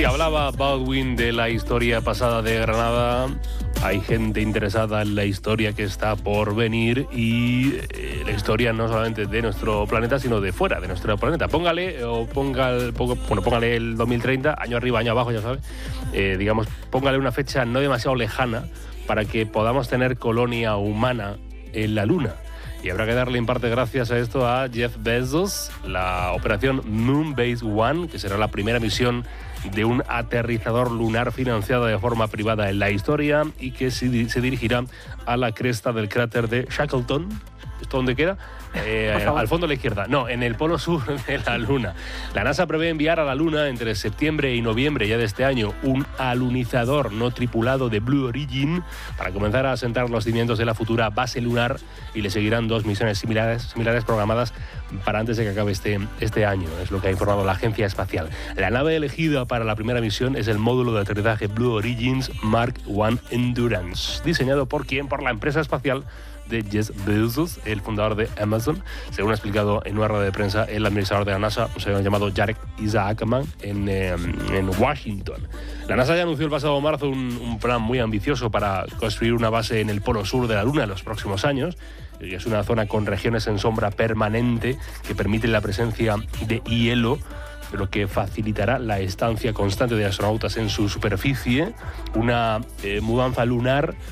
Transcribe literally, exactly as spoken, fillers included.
Sí, hablaba Baldwin de la historia pasada de Granada. Hay gente interesada en la historia que está por venir y eh, la historia no solamente de nuestro planeta, sino de fuera de nuestro planeta. Póngale, o ponga el, ponga, bueno, póngale el dos mil treinta, año arriba, año abajo, ya sabe. Eh, digamos, póngale una fecha no demasiado lejana para que podamos tener colonia humana en la Luna. Y habrá que darle en parte gracias a esto a Jeff Bezos, la operación Moonbase One, que será la primera misión de un aterrizador lunar financiada de forma privada en la historia y que se dirigirá a la cresta del cráter de Shackleton. ¿Esto dónde queda? Eh, al fondo a la izquierda. No, en el polo sur de la Luna. La NASA prevé enviar a la Luna entre septiembre y noviembre ya de este año un alunizador no tripulado de Blue Origin para comenzar a asentar los cimientos de la futura base lunar, y le seguirán dos misiones similares, similares programadas para antes de que acabe este, este año. Es lo que ha informado la Agencia Espacial. La nave elegida para la primera misión es el módulo de aterrizaje Blue Origins Mark uno Endurance, diseñado por quién, por la empresa espacial de Jeff Bezos, el fundador de Amazon. Según ha explicado en una rueda de prensa el administrador de la NASA, un señor llamado Jarek Isaacman, en, eh, en Washington. La NASA ya anunció el pasado marzo un, un plan muy ambicioso para construir una base en el polo sur de la Luna en los próximos años. Es una zona con regiones en sombra permanente que permiten la presencia de hielo, lo que facilitará la estancia constante de astronautas en su superficie. Una eh, mudanza lunar